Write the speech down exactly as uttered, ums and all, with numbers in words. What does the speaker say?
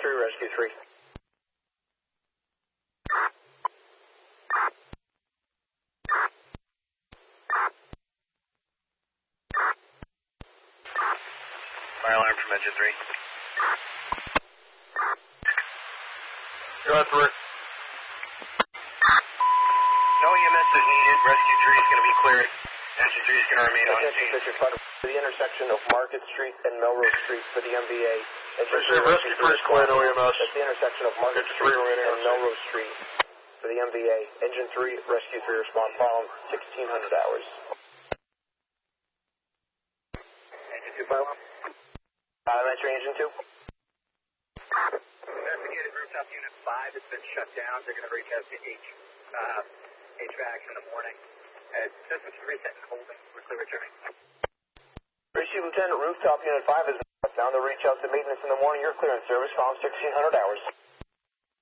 three, Rescue three. Fire alarm from engine three. Go ahead, Rick. No E M S is needed. Rescue three is going to be cleared. Engine three is going to remain on Attention, scene. Fisher Fund, to the intersection of Market Street and Melrose Street for the M V A. Engine Fisher, Rescue three is clear, no E M S. At the intersection of Market Engine Street three remaining on and scene. Melrose Street for the M V A. Engine three, Rescue three, respond following sixteen hundred hours. Engine two, fire alarm. Elementary engine two. Investigated rooftop unit five has been shut down. They're going to reach out to H, uh, H V A C in the morning. Uh, systems reset and holding. We're clear returning. Receive Lieutenant, rooftop unit five is shut down. They'll reach out to maintenance in the morning. You're clear in service, following sixteen hundred hours.